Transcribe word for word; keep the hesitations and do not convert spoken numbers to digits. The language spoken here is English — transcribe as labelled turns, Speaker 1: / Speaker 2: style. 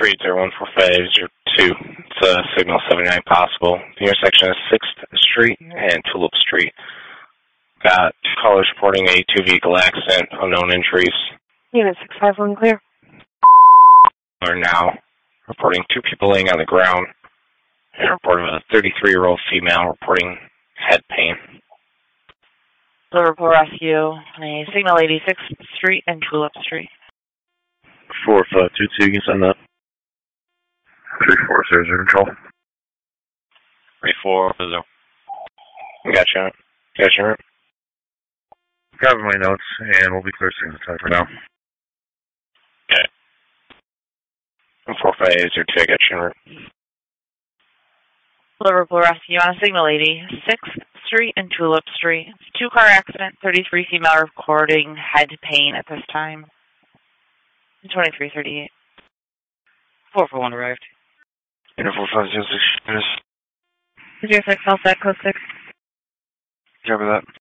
Speaker 1: three zero one four five zero two. It's uh, signal seventy-nine possible. The intersection is sixth Street and Tulip Street. Got two callers reporting a two-vehicle accident, unknown injuries.
Speaker 2: Unit six five one clear.
Speaker 1: Are now reporting two people laying on the ground. And a report of a thirty-three-year-old female reporting head pain.
Speaker 2: Liverpool Rescue, a signal eighty-sixth Street and Tulip Street.
Speaker 3: four five two two, you can send that. three four zero zero control.
Speaker 1: three four zero. Gotcha. Gotcha.
Speaker 3: Grabbing my notes, and we'll be clear soon time for now.
Speaker 1: Okay. four five zero two, I got you.
Speaker 2: Liverpool Rescue on signal eighty-sixth Street and Tulip Street. Two-car accident, thirty-three female recording head pain at this time. twenty-three thirty-eight. four four one arrived.
Speaker 4: Interval five zero six.
Speaker 2: zero six, L set, code six.
Speaker 4: Cover that.